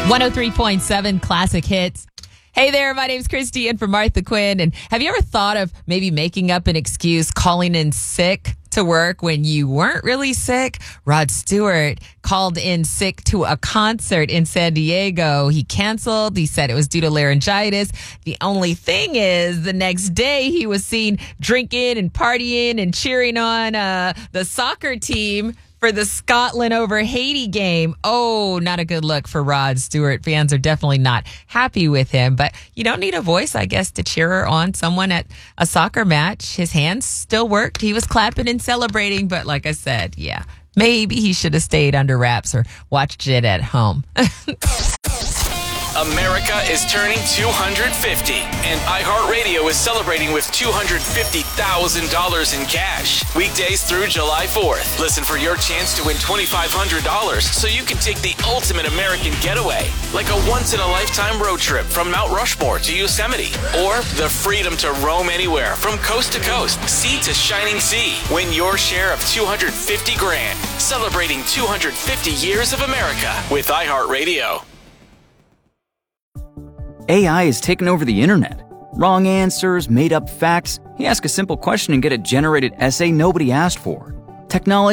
103.7 Classic Hits. Hey there, my name's Christy and from Martha Quinn. And have you ever thought of maybe making up an excuse, calling in sick to work when you weren't really sick? Rod Stewart called in sick to a concert in San Diego. He canceled. He said it was due to laryngitis. The only thing is, the next day he was seen drinking and partying and cheering on the soccer team for the Scotland over Haiti game. Oh, not a good look for Rod Stewart. Fans are definitely not happy with him, but you don't need a voice, I guess, to cheer on someone at a soccer match. His hands still worked. He was clapping and celebrating, but like I said, yeah, maybe he should have stayed under wraps or watched it at home. America is turning 250, and iHeartRadio is celebrating with $250,000 in cash. Weekdays through July 4th. Listen for your chance to win $2,500 so you can take the ultimate American getaway, like a once-in-a-lifetime road trip from Mount Rushmore to Yosemite, or the freedom to roam anywhere from coast to coast, sea to shining sea. Win your share of $250,000, celebrating 250 years of America with iHeartRadio. AI has taken over the internet. Wrong answers, made-up facts. You ask a simple question and get a generated essay nobody asked for. Technology